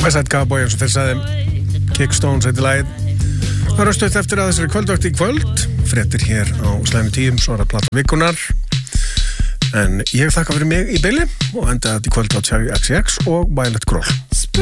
West Side Cowboy eins og þeir sagði Kickstones heiti lagið. Það er stutt eftir að þessari kvöldvakt í kvöld fréttir hér á Slæmi tíum svo er að plata vikunar en ég þakka fyrir mig í bili og enda þetta í kvöld á Cherry XX og Violet Grohl.